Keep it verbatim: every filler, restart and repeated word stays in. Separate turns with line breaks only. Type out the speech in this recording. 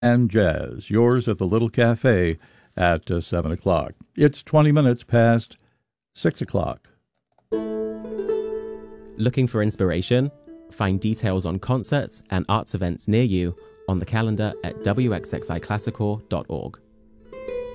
and jazz, yours at the Little Cafe at uh, seven o'clock. It's twenty minutes past six o'clock.
Looking for inspiration? Find details on concerts and arts events near you on the calendar at w x x i classical dot org.